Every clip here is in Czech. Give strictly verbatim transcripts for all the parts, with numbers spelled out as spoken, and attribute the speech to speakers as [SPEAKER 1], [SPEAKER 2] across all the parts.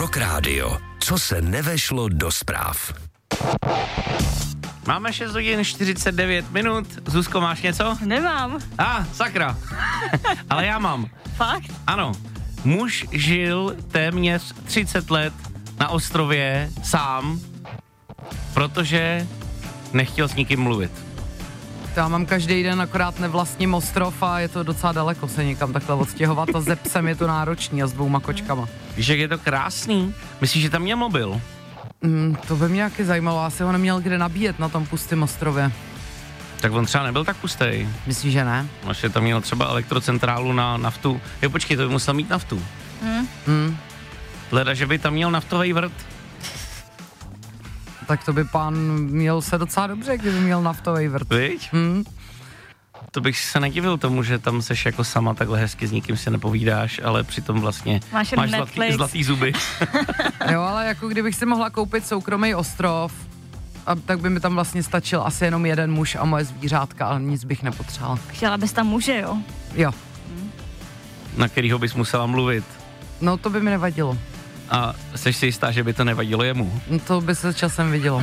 [SPEAKER 1] Rock Radio. Co se nevešlo do zpráv.
[SPEAKER 2] Máme šest hodin čtyřicet devět minut. Zuzko, máš něco?
[SPEAKER 3] Nemám.
[SPEAKER 2] A, ah, sakra. Ale já mám.
[SPEAKER 3] Fakt?
[SPEAKER 2] Ano. Muž žil téměř třicet let na ostrově sám, protože nechtěl s nikým mluvit.
[SPEAKER 4] Já mám každý den, akorát nevlastním ostrov a je to docela daleko se někam takhle odstěhovat a ze psem je to náročný a s dvouma kočkama.
[SPEAKER 2] Víš, jak je to krásný? Myslíš, že tam měl mobil?
[SPEAKER 4] Mm, to by mě nějaký zajímalo, asi ho neměl kde nabíjet na tom pustém ostrově.
[SPEAKER 2] Tak on třeba nebyl tak pustý.
[SPEAKER 4] Myslíš, že ne?
[SPEAKER 2] Ještě tam měl třeba elektrocentrálu na naftu. Jo, počkej, to by musel mít naftu.
[SPEAKER 3] Hmm.
[SPEAKER 4] Hmm.
[SPEAKER 2] Leda, že by tam měl naftový vrt.
[SPEAKER 4] Tak to by pán měl se docela dobře, kdyby měl naftový vrt.
[SPEAKER 2] Víš?
[SPEAKER 4] Hmm.
[SPEAKER 2] To bych se nedivil tomu, že tam seš jako sama takhle hezky, s nikým se nepovídáš, ale přitom vlastně
[SPEAKER 3] máš,
[SPEAKER 2] máš zlatý, zlatý zuby.
[SPEAKER 4] Jo, ale jako kdybych si mohla koupit soukromý ostrov, a tak by mi tam vlastně stačil asi jenom jeden muž a moje zvířátka, ale nic bych nepotřebovala.
[SPEAKER 3] Chtěla bys tam muže, jo?
[SPEAKER 4] Jo.
[SPEAKER 3] Hmm.
[SPEAKER 2] Na kterýho bys musela mluvit.
[SPEAKER 4] No to by mi nevadilo.
[SPEAKER 2] A seš si jistá, že by to nevadilo jemu?
[SPEAKER 4] No, to by se časem vidělo.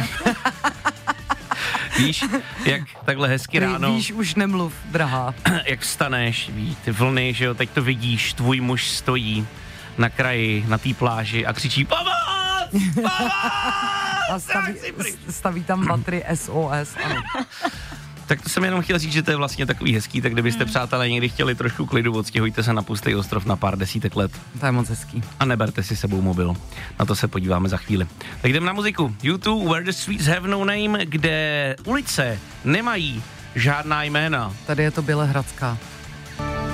[SPEAKER 2] Víš, jak takhle hezky ráno...
[SPEAKER 4] Víš, už nemluv, drahá.
[SPEAKER 2] Jak vstaneš, ví, ty vlny, že jo, teď to vidíš, tvůj muž stojí na kraji, na té pláži a křičí pomoc! Pomoc!
[SPEAKER 4] A staví, staví tam batry S O S, ano.
[SPEAKER 2] Tak to jsem jenom chtěl říct, že to je vlastně takový hezký, tak kdybyste, hmm. přátelé, někdy chtěli trošku klidu, odstěhujte se na pustý ostrov na pár desítek let.
[SPEAKER 4] To je moc hezký.
[SPEAKER 2] A neberte si sebou mobil. Na to se podíváme za chvíli. Tak jdeme na muziku. U dva, Where the Streets Have No Name, kde ulice nemají žádná jména.
[SPEAKER 4] Tady je to Bělehradská.